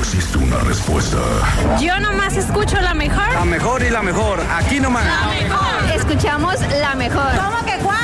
existe una respuesta. Yo nomás escucho la mejor. La mejor y la mejor. Aquí nomás. La mejor. Escuchamos la mejor. ¿Cómo que cuál?